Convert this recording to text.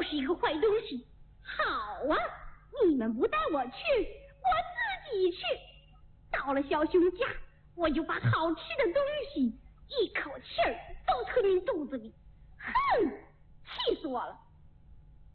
是一个坏东西。好啊，你们不带我去，我自己去。到了小熊家，我就把好吃的东西一口气儿都吞进肚子里。哼，气死我了！